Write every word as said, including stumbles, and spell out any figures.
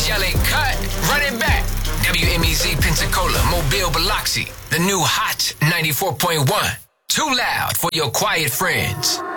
fans yelling, cut, run it back. W M E Z Pensacola, Mobile, Biloxi. The new Hot ninety-four point one. Too loud for your quiet friends.